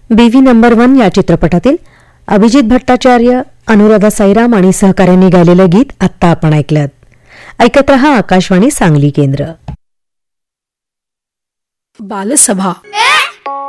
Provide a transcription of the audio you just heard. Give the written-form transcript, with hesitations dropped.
बीव्ही number 1 या चित्रपटातील अभिजित भट्टाचार्य, अनुराधा साईराम आणि सहकाऱ्यांनी गायलेलं गीत आत्ता आपण ऐकलं. ऐकत रहा आकाशवाणी सांगली केंद्र. बालसभा